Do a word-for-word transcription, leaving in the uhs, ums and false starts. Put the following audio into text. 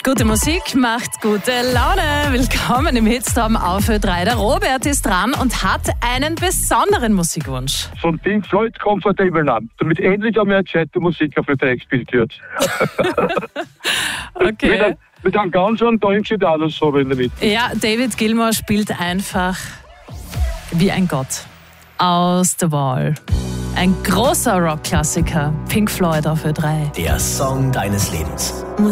Gute Musik macht gute Laune. Willkommen im Hitstorm auf Ö drei. Der Robert ist dran und hat einen besonderen Musikwunsch. Von Pink Floyd Comfortable Numb, damit endlich einmal eine gescheite Musik auf Ö drei gespielt wird. Okay. mit, ein, mit einem ganz tollen Gitarren-Solo in der Mitte. Ja, David Gilmour spielt einfach wie ein Gott. Aus The Wall. Ein großer Rockklassiker. Pink Floyd auf Ö drei. Der Song deines Lebens.